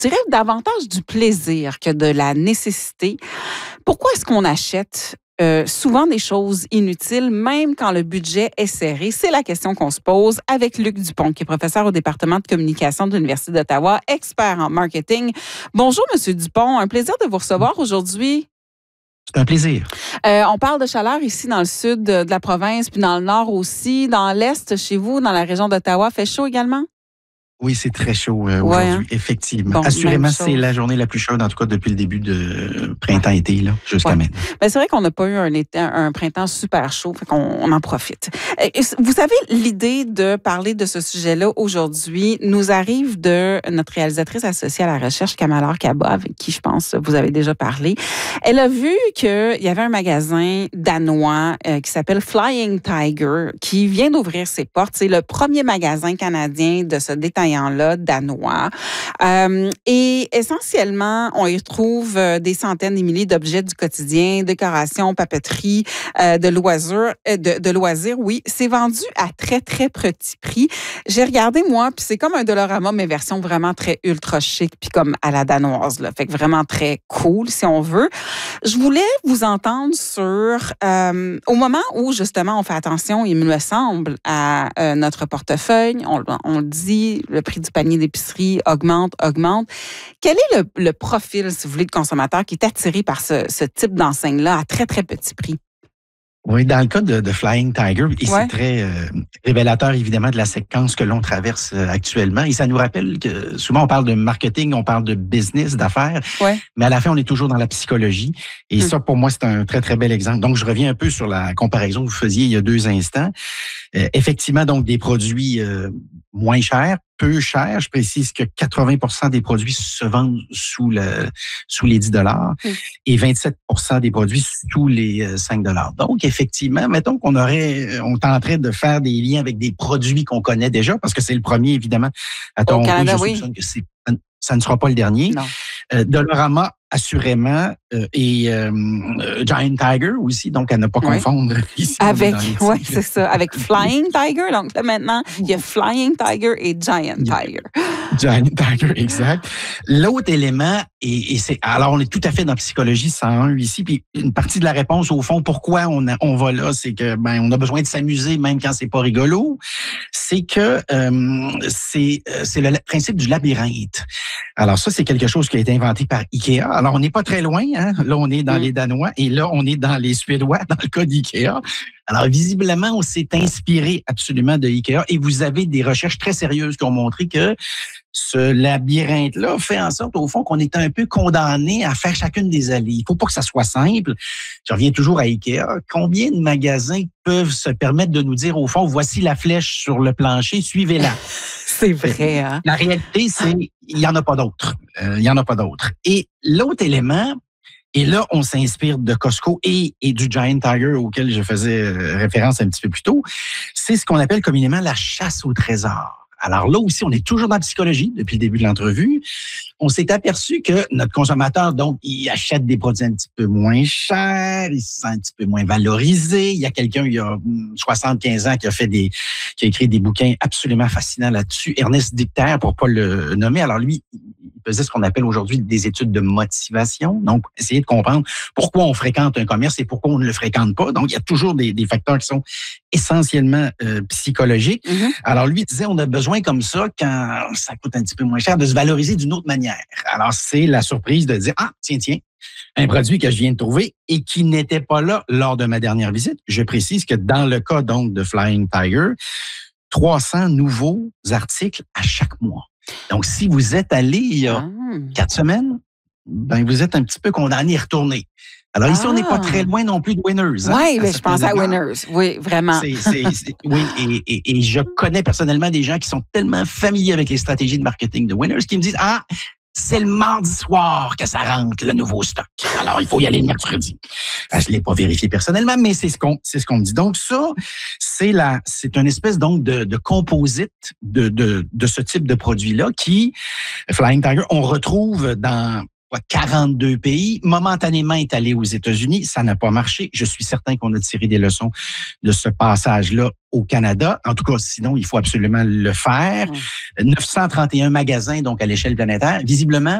dirais davantage du plaisir que de la nécessité. Pourquoi est-ce qu'on achète souvent des choses inutiles, même quand le budget est serré? C'est la question qu'on se pose avec Luc Dupont, qui est professeur au département de communication de l'Université d'Ottawa, expert en marketing. Bonjour, Monsieur Dupont. Un plaisir de vous recevoir aujourd'hui. C'est un plaisir. On parle de chaleur ici dans le sud de la province, puis dans le nord aussi. Dans l'est, chez vous, dans la région d'Ottawa, fait chaud également? Oui, c'est très chaud aujourd'hui, effectivement. Bon, Assurément, c'est la journée la plus chaude, en tout cas depuis le début de printemps-été, là, jusqu'à maintenant. Ben, c'est vrai qu'on n'a pas eu un printemps super chaud, fait qu'on en profite. Vous savez, l'idée de parler de ce sujet-là aujourd'hui nous arrive de notre réalisatrice associée à la recherche, Kamala Kaba, avec qui je pense vous avez déjà parlé. Elle a vu qu'il y avait un magasin danois qui s'appelle Flying Tiger qui vient d'ouvrir ses portes. C'est le premier magasin canadien de ce détaillant-là, danois. Et essentiellement, on y retrouve des centaines, des milliers d'objets du quotidien, décorations, papeterie, de loisirs, oui. C'est vendu à très, très petit prix. J'ai regardé, moi, puis c'est comme un Dollarama, mais version vraiment très ultra chic, puis comme à la danoise, là. Fait que vraiment très cool, si on veut. Je voulais vous entendre sur, au moment où, justement, on fait attention, il me semble, à notre portefeuille, on le dit, le prix du panier d'épicerie augmente. Quel est le profil, si vous voulez, de consommateur qui est attiré par ce type d'enseigne-là à très, très petit prix? Oui, dans le cas de Flying Tiger, et c'est très révélateur, évidemment, de la séquence que l'on traverse actuellement. Et ça nous rappelle que souvent, on parle de marketing, on parle de business, d'affaires, mais à la fin, on est toujours dans la psychologie. Et ça, pour moi, c'est un très, très bel exemple. Donc, je reviens un peu sur la comparaison que vous faisiez il y a 2 instants. Effectivement, donc, des produits moins chers, peu chers. Je précise que 80% des produits se vendent sous les 10 $ et 27% des produits sous les 5 $. Donc, effectivement, mettons qu'on tenterait de faire des liens avec des produits qu'on connaît déjà, parce que c'est le premier, évidemment. À Toronto, je soupçonne que ça ne sera pas le dernier. Non. Dollarama, assurément, et Giant Tiger aussi, donc à ne pas confondre ici. C'est ça, avec Flying Tiger. Donc là, maintenant, il y a Flying Tiger et Giant Tiger. Giant Tiger, exact. L'autre élément, alors on est tout à fait dans Psychologie 101 ici, puis une partie de la réponse, au fond, pourquoi on va là, c'est que on a besoin de s'amuser même quand c'est pas rigolo. C'est que c'est le principe du labyrinthe. Alors ça, c'est quelque chose qui a été inventé par Ikea. Alors on n'est pas très loin, hein? Là on est dans les Danois et là on est dans les Suédois dans le cas d'Ikea. Alors visiblement, on s'est inspiré absolument de Ikea et vous avez des recherches très sérieuses qui ont montré que ce labyrinthe-là fait en sorte, au fond, qu'on est un peu condamné à faire chacune des allées. Il faut pas que ça soit simple. Je reviens toujours à Ikea. Combien de magasins peuvent se permettre de nous dire, au fond, voici la flèche sur le plancher, suivez-la? C'est vrai, hein? La réalité, c'est il n'y en a pas d'autres. Il n'y en a pas d'autres. Et l'autre élément, et là, on s'inspire de Costco et du Giant Tiger auquel je faisais référence un petit peu plus tôt, c'est ce qu'on appelle communément la chasse au trésor. Alors là aussi, on est toujours dans la psychologie depuis le début de l'entrevue. On s'est aperçu que notre consommateur, donc, il achète des produits un petit peu moins chers, il se sent un petit peu moins valorisé. Il y a quelqu'un, il y a 75 ans, qui a écrit des bouquins absolument fascinants là-dessus. Ernest Dichter, pour pas le nommer. Alors lui, il faisait ce qu'on appelle aujourd'hui des études de motivation. Donc, essayer de comprendre pourquoi on fréquente un commerce et pourquoi on ne le fréquente pas. Donc, il y a toujours des facteurs qui sont essentiellement psychologiques. Alors lui, il disait, on a besoin comme ça, quand ça coûte un petit peu moins cher, de se valoriser d'une autre manière. Alors, c'est la surprise de dire, tiens, un produit que je viens de trouver et qui n'était pas là lors de ma dernière visite. Je précise que dans le cas, donc, de Flying Tiger, 300 nouveaux articles à chaque mois. Donc, si vous êtes allé il y a 4 semaines, vous êtes un petit peu condamné à y retourner. Alors ici, on n'est pas très loin non plus de Winners. Oui, mais je pense à Winners. Oui, vraiment. Oui, et je connais personnellement des gens qui sont tellement familiers avec les stratégies de marketing de Winners qui me disent, c'est le mardi soir que ça rentre, le nouveau stock. Alors, il faut y aller le mercredi. Je ne l'ai pas vérifié personnellement, mais c'est ce qu'on me dit. Donc, ça, c'est une espèce donc de composite de ce type de produit-là qui, Flying Tiger, on retrouve dans 42 pays. Momentanément, est allé aux États-Unis. Ça n'a pas marché. Je suis certain qu'on a tiré des leçons de ce passage-là au Canada. En tout cas, sinon, il faut absolument le faire. 931 magasins, donc, à l'échelle planétaire. Visiblement,